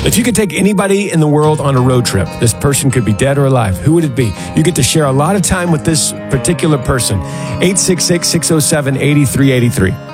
If you could take anybody in the world on a road trip, this person could be dead or alive, who would it be? You get to share a lot of time with this particular person. 866-607-8383.